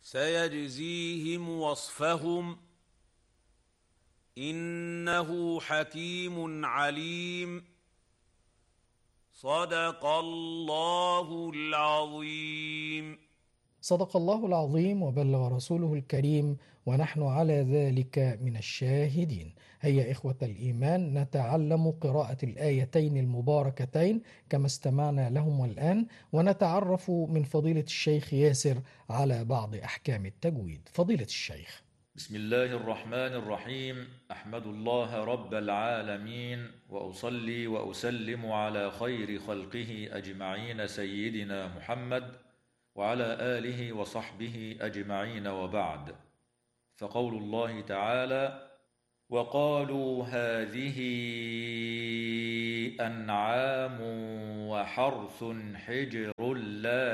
سيجزيهم وصفهم إنه حكيم عليم. صدق الله العظيم. صدق الله العظيم وبلغ رسوله الكريم، ونحن على ذلك من الشاهدين. هيا إخوة الإيمان نتعلم قراءة الآيتين المباركتين كما استمعنا لهم الآن، ونتعرف من فضيلة الشيخ ياسر على بعض أحكام التجويد. فضيلة الشيخ. بسم الله الرحمن الرحيم. أحمد الله رب العالمين، وأصلي وأسلم على خير خلقه أجمعين سيدنا محمد وعلى آله وصحبه أجمعين، وبعد. فقول الله تعالى: وقالوا هذه أنعام وحرث حجر لا